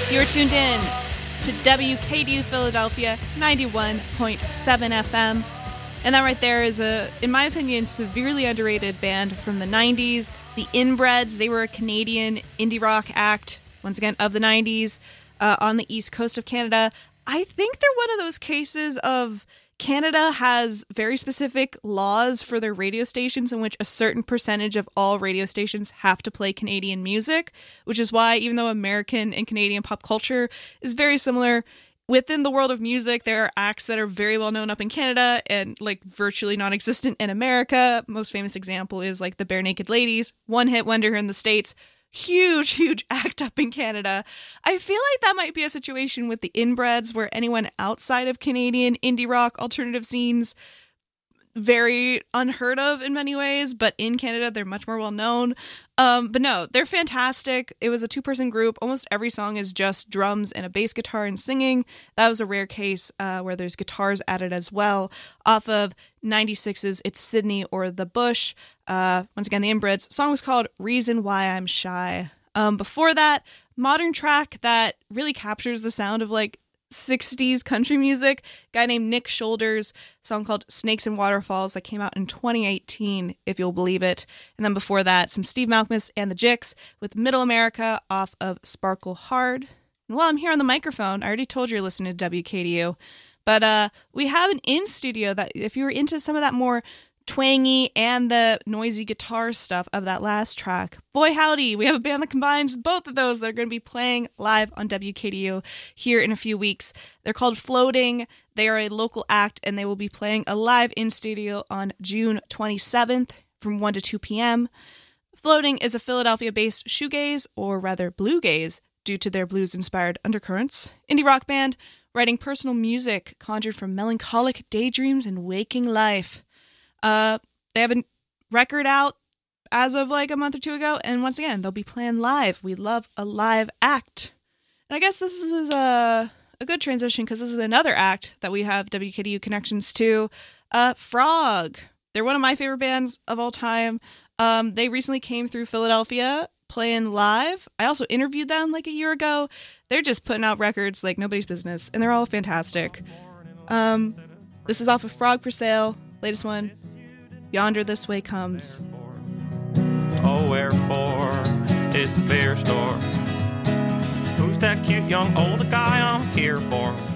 You're tuned in to WKDU Philadelphia 91.7 FM. And that right there is in my opinion, severely underrated band from the 90s. The Inbreds, they were a Canadian indie rock act, once again, of the 90s, on the east coast of Canada. I think they're one of those cases of Canada has very specific laws for their radio stations in which a certain percentage of all radio stations have to play Canadian music, which is why even though American and Canadian pop culture is very similar, within the world of music, there are acts that are very well known up in Canada and like virtually non-existent in America. Most famous example is like the Bare Naked Ladies, one-hit wonder here in the States. Huge act up in Canada. I feel like that might be a situation with the Inbreds where anyone outside of Canadian indie rock alternative scenes, very unheard of in many ways, but in Canada they're much more well known. But no, they're fantastic. It was a two-person group. Almost every song is just drums and a bass guitar and singing. That was a rare case where there's guitars added as well. Off of 96's It's Sydney or The Bush. Once again, the Inbreds. Song was called Reason Why I'm Shy. Before that, modern track that really captures the sound of like 60s country music. Guy named Nick Shoulders, song called Snakes and Waterfalls that came out in 2018, if you'll believe it. And then before that, some Steve Malkmus and the Jicks with Middle America off of Sparkle Hard. And while I'm here on the microphone, I already told you're listening to WKDU, but we have an in-studio that if you were into some of that more twangy and the noisy guitar stuff of that last track, boy howdy, we have a band that combines both of those that are going to be playing live on WKDU here in a few weeks. They're called Floating. They are a local act and they will be playing a live in studio on June 27th from 1 to 2 p.m. Floating is a Philadelphia-based shoegaze, or rather bluegaze, due to their blues-inspired undercurrents, indie rock band writing personal music conjured from melancholic daydreams and waking life. They have a record out as of like a month or two ago, and once again, they'll be playing live. We love a live act. And I guess this is a good transition because this is another act that we have WKDU connections to, Frog. They're one of my favorite bands of all time. They recently came through Philadelphia playing live. I also interviewed them like a year ago. They're just putting out records like nobody's business, and they're all fantastic. This is off of Frog for Sale, latest one. Yonder This Way Comes. Oh, wherefore is the beer store? Who's that cute young old guy I'm here for?